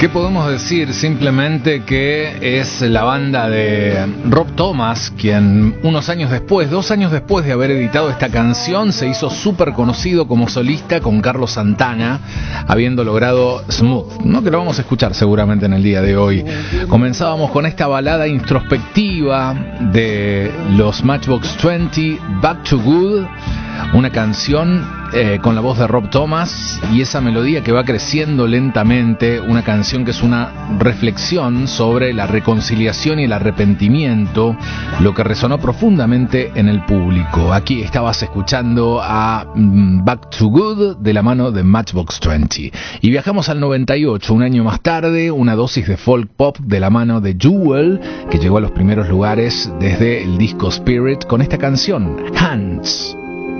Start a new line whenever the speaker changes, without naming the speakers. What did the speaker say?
¿Qué podemos decir? Simplemente que es la banda de Rob Thomas quien unos años después, 2 años después de haber editado esta canción, se hizo súper conocido como solista con Carlos Santana, habiendo logrado Smooth, ¿no? Que lo vamos a escuchar seguramente en el día de hoy. Comenzábamos con esta balada introspectiva de los Matchbox 20, Back to Good, una canción con la voz de Rob Thomas y esa melodía que va creciendo lentamente, una canción que es una reflexión sobre la reconciliación y el arrepentimiento, lo que resonó profundamente en el público. Aquí estabas escuchando a Back to Good de la mano de Matchbox 20. Y viajamos al 98, un año más tarde, una dosis de folk pop de la mano de Jewel, que llegó a los primeros lugares desde el disco Spirit con esta canción, Hands.